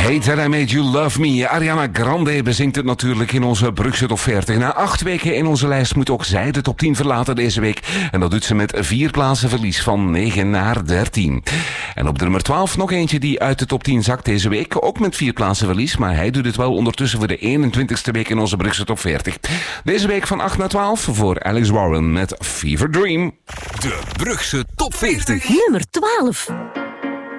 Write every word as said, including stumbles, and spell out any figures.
Hey, That I Made You Love Me. Ariana Grande bezingt het natuurlijk in onze Brugse Top veertig. Na acht weken in onze lijst moet ook zij de top tien verlaten deze week. En dat doet ze met vier plaatsen verlies van negen naar dertien. En op de nummer twaalf nog eentje die uit de top tien zakt deze week. Ook met vier plaatsen verlies, maar hij doet het wel ondertussen voor de eenentwintigste week in onze Brugse Top veertig. Deze week van acht naar twaalf voor Alex Warren met Fever Dream. De Brugse Top veertig. Nummer twaalf.